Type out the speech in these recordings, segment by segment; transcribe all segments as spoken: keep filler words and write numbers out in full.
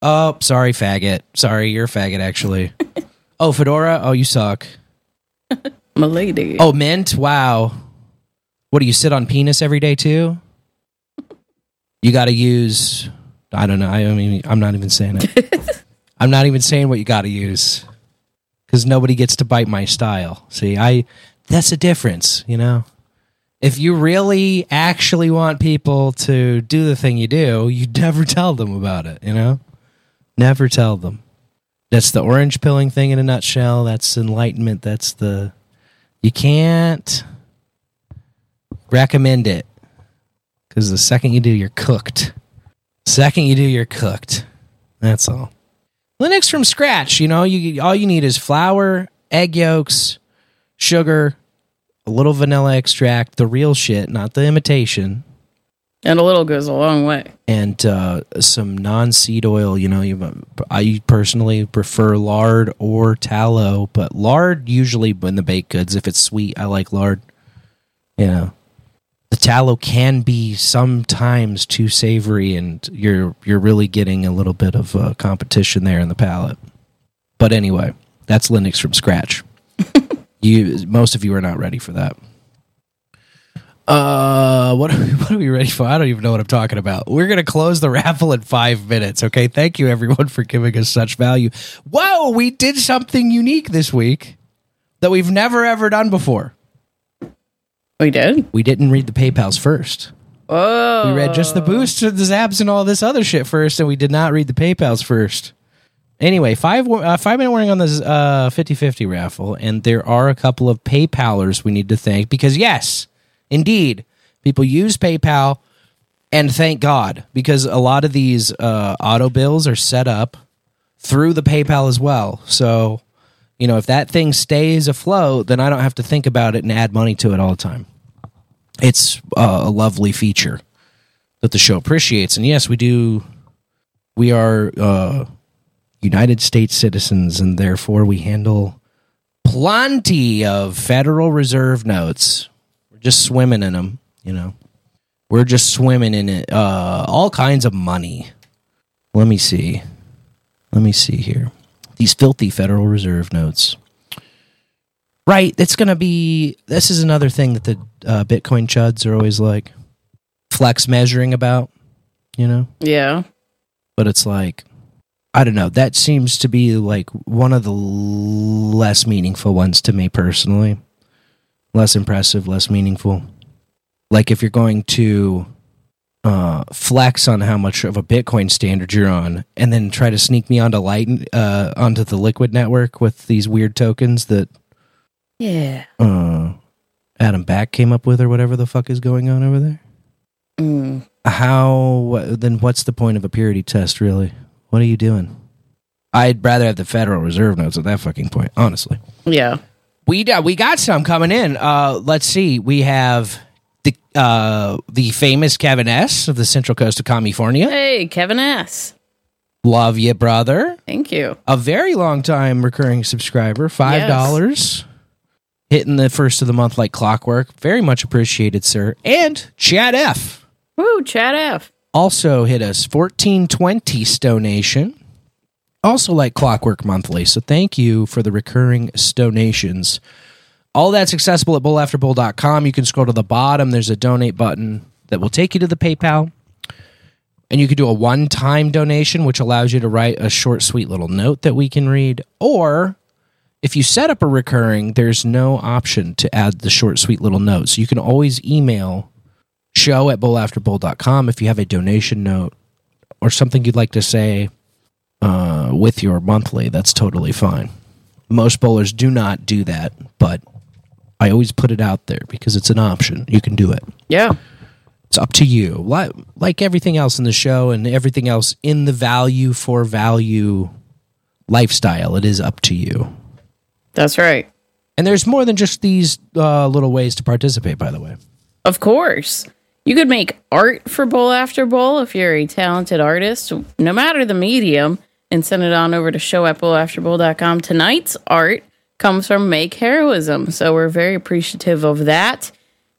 Oh, sorry, faggot. Sorry, you're a faggot, actually. Oh, Fedora? Oh, you suck. Milady. Oh, Mint? Wow. What, do you sit on penis every day, too? You got to use... I don't know. I mean, I'm not even saying it. I'm not even saying what you got to use. Because nobody gets to bite my style. See, I... That's the difference, you know? If you really actually want people to do the thing you do, you never tell them about it, you know? Never tell them. That's the orange pilling thing in a nutshell. That's enlightenment. That's the... You can't recommend it. Because the second you do, you're cooked. Second you do, you're cooked. That's all. Linux from scratch, you know, you all you need is flour, egg yolks, sugar, a little vanilla extract, the real shit, not the imitation. And a little goes a long way. And uh, some non-seed oil, you know, you, I personally prefer lard or tallow, but lard usually in the baked goods, if it's sweet, I like lard. You know, the tallow can be sometimes too savory, and you're you're really getting a little bit of uh, competition there in the palate. But anyway, that's Linux from scratch. You, most of you are not ready for that. Uh, what are, we, what are we ready for? I don't even know what I'm talking about. We're going to close the raffle in five minutes, okay? Thank you, everyone, for giving us such value. Whoa, we did something unique this week that we've never, ever done before. We did? We didn't read the PayPals first. Oh. We read just the boosts and the zaps and all this other shit first, and we did not read the PayPals first. Anyway, five uh, five minute warning on this uh, fifty-fifty raffle, and there are a couple of PayPalers we need to thank, because yes, indeed, people use PayPal, and thank God, because a lot of these uh, auto bills are set up through the PayPal as well. So, you know, if that thing stays afloat, then I don't have to think about it and add money to it all the time. It's uh, a lovely feature that the show appreciates. And yes, we do, we are uh, United States citizens, and therefore we handle plenty of Federal Reserve notes. We're just swimming in them, you know. We're just swimming in it. Uh, all kinds of money. Let me see. Let me see here. These filthy Federal Reserve notes. Right, it's going to be... This is another thing that the uh, Bitcoin chuds are always like flex measuring about, you know? Yeah. But it's like, I don't know. That seems to be like one of the l- less meaningful ones to me personally. Less impressive, less meaningful. Like if you're going to uh, flex on how much of a Bitcoin standard you're on, and then try to sneak me onto Light, uh, onto the Liquid network with these weird tokens that yeah, uh, Adam Back came up with, or whatever the fuck is going on over there. Mm. How then? What's the point of a purity test, really? What are you doing? I'd rather have the Federal Reserve notes at that fucking point, honestly. Yeah, we uh, we got some coming in. Uh, let's see. We have the uh, the famous Kevin S. of the Central Coast of California. Hey, Kevin S. Love you, brother. Thank you. A very long time recurring subscriber, five dollars. Yes. Hitting the first of the month like clockwork. Very much appreciated, sir. And Chad F. Woo, Chad F. Also hit us fourteen twenty stonation. Also like clockwork monthly. So thank you for the recurring stonations. All that's accessible at bull after bull dot com. You can scroll to the bottom. There's a donate button that will take you to the PayPal. And you can do a one-time donation, which allows you to write a short, sweet little note that we can read. Or if you set up a recurring, there's no option to add the short, sweet little note. So you can always email show at bull after bull dot com if you have a donation note or something you'd like to say uh, with your monthly. That's totally fine. Most bowlers do not do that, but I always put it out there because it's an option. You can do it. Yeah. It's up to you. Like, like everything else in the show and everything else in the value for value lifestyle, it is up to you. That's right. And there's more than just these uh, little ways to participate, by the way. Of course. You could make art for Bowl After Bowl if you're a talented artist, no matter the medium, and send it on over to show at bull after bull dot com. Tonight's art comes from Make Heroism, so we're very appreciative of that.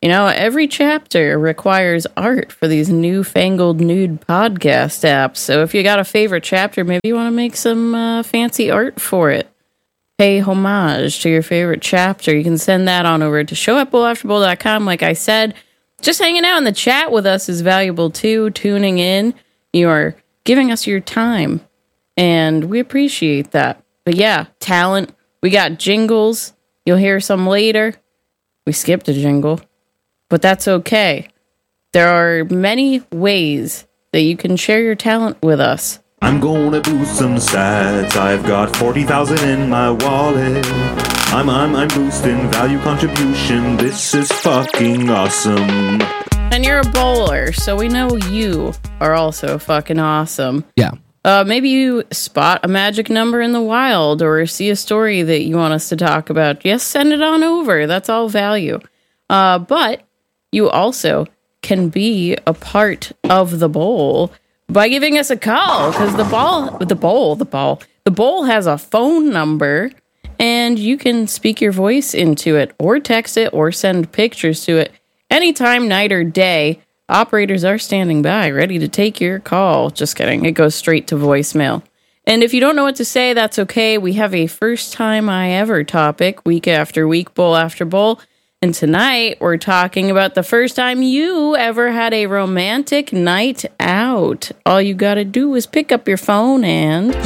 You know, every chapter requires art for these newfangled nude podcast apps. So if you got a favorite chapter, maybe you want to make some uh, fancy art for it. Pay homage to your favorite chapter. You can send that on over to show at bowl after bowl dot com. Like I said, just hanging out in the chat with us is valuable too. Tuning in, you are giving us your time, and we appreciate that. But yeah, talent. We got jingles. You'll hear some later. We skipped a jingle. But that's okay. There are many ways that you can share your talent with us. I'm gonna boost some stats. I've got forty thousand in my wallet. I'm, I'm, I'm boosting value contribution. This is fucking awesome. And you're a bowler, so we know you are also fucking awesome. Yeah. Uh, maybe you spot a magic number in the wild or see a story that you want us to talk about. Yes, send it on over. That's all value. Uh, but you also can be a part of the bowl by giving us a call, because the ball, the bowl, the ball, the bowl has a phone number, and you can speak your voice into it, or text it, or send pictures to it anytime, night or day. Operators are standing by, ready to take your call. Just kidding. It goes straight to voicemail. And if you don't know what to say, that's okay. We have a first time I ever topic, week after week, bowl after bowl. And tonight, we're talking about the first time you ever had a romantic night out. All you gotta do is pick up your phone and...